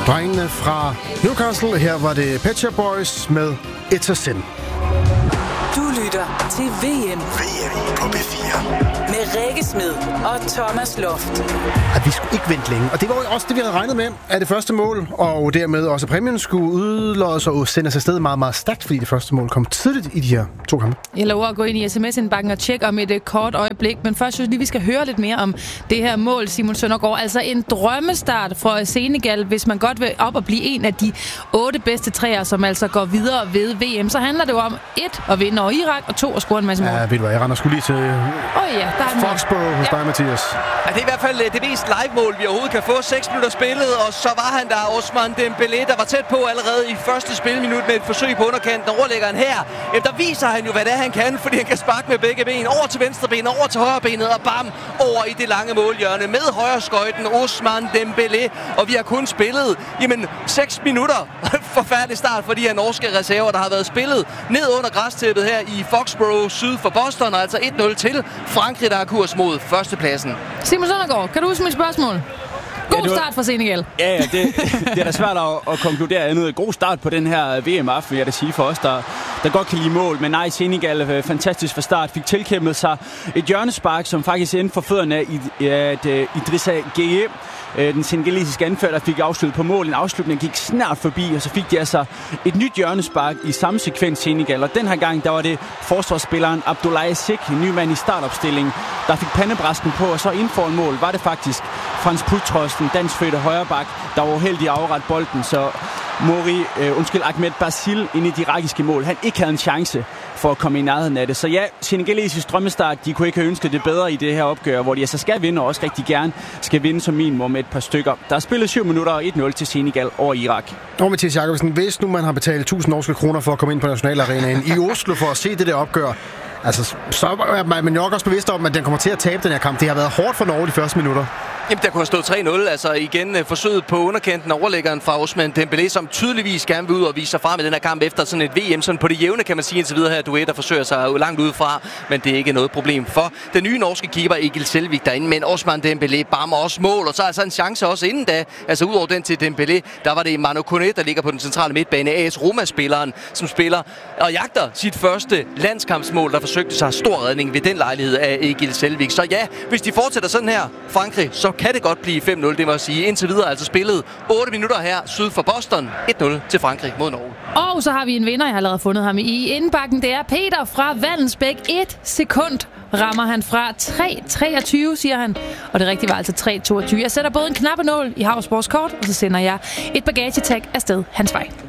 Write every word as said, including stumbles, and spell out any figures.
Drengene fra Newcastle. Her var det Pet Shop Boys med It's a Sin. Du lytter til V M. V M på B fire. Med Rikke Smed og Thomas Loft. At vi skulle ikke vente længe. Og det var jo også det, vi havde regnet med, at det første mål, og dermed også præmien skulle udlådes og sendes afsted meget, meget stærkt, fordi det første mål kom tidligt i de her to kampe. Jeg lover at gå ind i sms-indbakken og tjekke om et uh, kort øjeblik, men først synes jeg lige, vi skal høre lidt mere om det her mål, Simon Søndergaard. Altså en drømmestart for Senegal, hvis man godt vil op og blive en af de otte bedste træer, som altså går videre ved V M. Så handler det jo om et at vinde over Irak, og to at score en masse mål. Ja, ved du hvad, jeg render sgu lige til Åh oh, ja, der er Foxborough hos ja. dig, Mathias. Ja, det er i hvert fald det mest live-mål, vi overhovedet kan få. seks minutter spillet, og så var han der, Ousmane Dembélé, der var tæt på allerede i første spilminut med et forsøg på underkanten. Overlæggeren her, ja, der viser han jo, hvad det er, han kan, fordi han kan sparke med begge ben. Over til venstre ben, over til højre benet, og bam, over i det lange målhjørne med højre skøjten, Ousmane Dembélé. Og vi har kun spillet, jamen, seks minutter. Forfærdelig start for de her norske reserver, der har været spillet ned under græstæppet her i Foxborough syd for Boston, og altså et nul til Frankrig, der har kurs mod førstepladsen. Simon Søndergaard, kan du huske mit spørgsmål? God ja, var... start for Senegal. Ja, ja det, det er da svært at, at konkludere andet. God start på den her V M-aften, vil jeg da sige for os, der, der godt kan lide mål. Men nej, Senegal fantastisk fra start. Fik tilkæmpet sig et hjørnespark, som faktisk endte for fødderne af Idrissa Gueye. Den senegalesiske anfører, der fik afsluttet på mål. En afslutning gik snart forbi, og så fik de altså et nyt hjørnespark i samme sekvens Senegal. Og den her gang, der var det forsvarsspilleren Abdoulaye Seck, en ny mand i startopstillingen, der fik pandebræsken på, og så inden for en mål var det faktisk Frans Putros, den danskfødte højreback, der var uheldig at afrette bolden, så Mori, øh, undskyld, Ahmed Basil ind i de irakiske mål. Han ikke havde en chance for at komme i nærheden af det. Så ja, senegalesisk drømmestart, de kunne ikke have ønsket det bedre i det her opgør, hvor de altså skal vinde, og også rigtig gerne skal vinde som minimum med et par stykker. Der er spillet syv minutter og et nul til Senegal over Irak. Nå, Mathias Jacobsen, hvis nu man har betalt tusind norske kroner for at komme ind på nationalarenaen i Oslo for at se det der opgør, altså, så er man nok også bevidst om, at den kommer til at tabe den her kamp. Det har været hårdt for Norge de første minutter. Jamen, der kunne have stået tre nul. Altså igen forsøget på underkanten af overlæggeren fra Ousmane Dembélé, som tydeligvis gerne vil ud og vise sig frem i den her kamp efter sådan et V M. Sådan på det jævne, kan man sige indtil videre her. Duet, der forsøger sig langt udefra, men det er ikke noget problem for den nye norske keeper Egil Selvik derinde. Men Ousmane Dembélé bammer også mål, og så er altså en chance også inden da. Altså udover den til Dembélé, der var det Manu Kone, der ligger på den centrale midtbane. A S Roma-spilleren, som spiller og jagter sit første landskampsmål, der forsøgte sig stor redning ved den lejlighed af Egil Selvik. Så ja, hvis de fortsætter sådan her, Frankrig, så kan det godt blive fem nul, det må jeg sige. Indtil videre altså spillet otte minutter her syd for Boston. et nul til Frankrig mod Norge. Og så har vi en vinder, jeg har allerede fundet ham i indbakken. Det er Peter fra Vallensbæk. Et sekund rammer han fra tre treogtyve, siger han. Og det rigtige var altså tre toogtyve. Jeg sætter både en knap og nål i Havsborgs kort, og så sender jeg et bagagetag afsted hans vej.